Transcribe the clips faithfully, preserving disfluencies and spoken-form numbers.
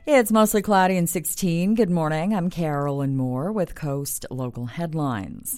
It's mostly cloudy and sixteen. Good morning. I'm Carolyn Moore with Coast Local Headlines.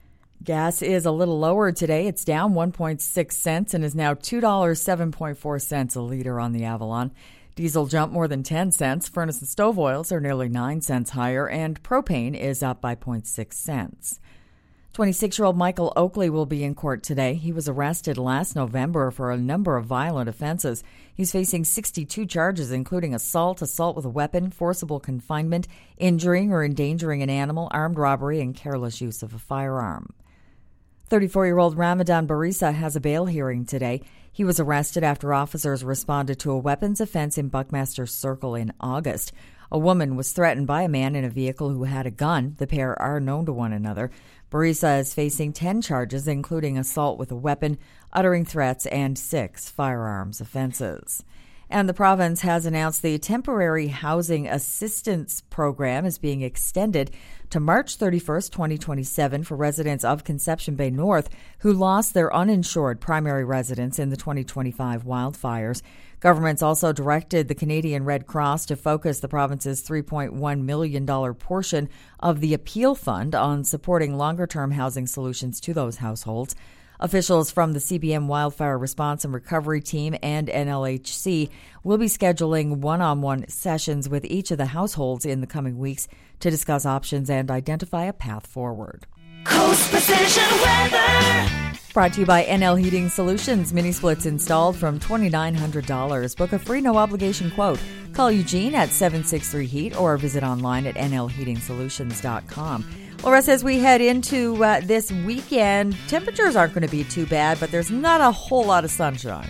Gas is a little lower today. It's down one point six cents and is now two dollars and seven point four cents a liter on the Avalon. Diesel jumped more than ten cents. Furnace and stove oils are nearly nine cents higher, and propane is up by zero point six cents. twenty-six-year-old Michael Oakley will be in court today. He was arrested last November for a number of violent offenses. He's facing sixty-two charges, including assault, assault with a weapon, forcible confinement, injuring or endangering an animal, armed robbery, and careless use of a firearm. thirty-four-year-old Ramadan Barisa has a bail hearing today. He was arrested after officers responded to a weapons offense in Buckmaster Circle in August. A woman was threatened by a man in a vehicle who had a gun. The pair are known to one another. Barisa is facing ten charges, including assault with a weapon, uttering threats, and six firearms offenses. And the province has announced the Temporary Housing Assistance Program is being extended to March thirty-first, twenty twenty-seven for residents of Conception Bay North who lost their uninsured primary residence in the twenty twenty-five wildfires. Government's also directed the Canadian Red Cross to focus the province's three point one million dollars portion of the Appeal Fund on supporting longer-term housing solutions to those households. Officials from the C B M Wildfire Response and Recovery Team and N L H C will be scheduling one-on-one sessions with each of the households in the coming weeks to discuss options and identify a path forward. Coast Precision Weather. Brought to you by N L Heating Solutions. Mini splits installed from two thousand nine hundred dollars. Book a free no-obligation quote. Call Eugene at seven six three heat or visit online at N L heating solutions dot com. Laura, as we head into uh, this weekend, temperatures aren't going to be too bad, but there's not a whole lot of sunshine.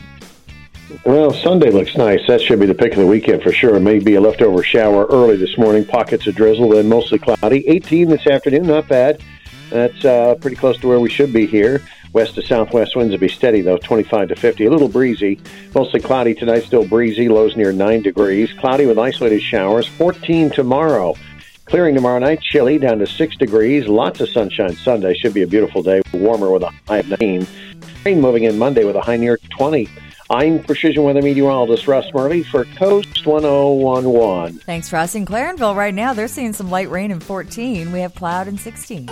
Well, Sunday looks nice. That should be the pick of the weekend for sure. Maybe a leftover shower early this morning. Pockets of drizzle, then mostly cloudy. eighteen this afternoon, not bad. That's uh, pretty close to where we should be here. West to southwest winds will be steady, though, twenty-five to fifty. A little breezy. Mostly cloudy tonight, still breezy. Lows near nine degrees. Cloudy with isolated showers. fourteen tomorrow. Clearing tomorrow night, chilly, down to six degrees. Lots of sunshine Sunday. Should be a beautiful day. Warmer with a high of nineteen. Rain moving in Monday with a high near twenty. I'm Precision Weather Meteorologist Russ Murphy for Coast one oh one point one. Thanks, Russ. In Clarenville right now, they're seeing some light rain in fourteen. We have cloud in sixteen.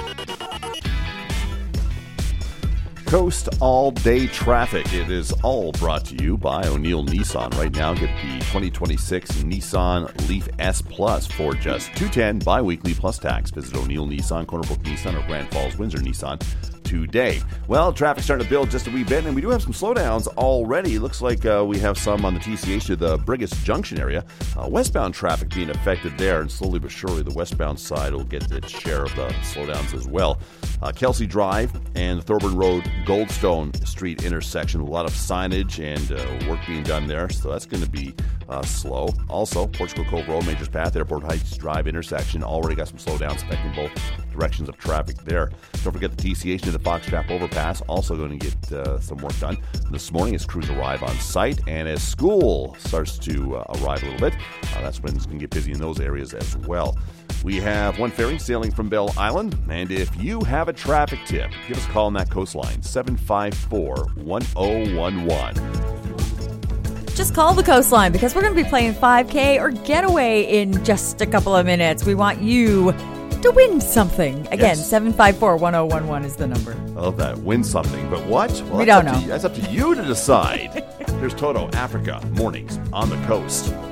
Coast all-day traffic. It is all brought to you by O'Neill Nissan. Right now, get the twenty twenty-six Nissan Leaf S Plus for just two hundred ten dollars bi-weekly plus tax. Visit O'Neill Nissan, Corner Brook Nissan, or Grand Falls Windsor Nissan today. Well, traffic's starting to build just a wee bit, and we do have some slowdowns already. Looks like uh, we have some on the T C H to the Brigus Junction area. Uh, westbound traffic being affected there, and slowly but surely the westbound side will get its share of the slowdowns as well. Uh, Kelsey Drive and Thorburn Road, Goldstone Street intersection. A lot of signage and uh, work being done there, so that's going to be uh, slow. Also, Portugal Cove Road, Majors Path, Airport Heights Drive intersection. Already got some slowdowns affecting both directions of traffic there. Don't forget the T C H to the Foxtrap Overpass, also going to get uh, some work done this morning as crews arrive on site, and as school starts to uh, arrive a little bit, uh, that's when it's going to get busy in those areas as well. We have one ferry sailing from Bell Island, and if you have a traffic tip, give us a call on that coastline, seven five four, one oh one one. Just call the coastline because we're going to be playing five K or Getaway in just a couple of minutes. We want you to win something. Again, Yes. seven five four, one oh one one is the number. I love that. Win something. But what? Well, We that's don't up know. To, that's up to you to decide. There's Toto, Africa, mornings on the coast.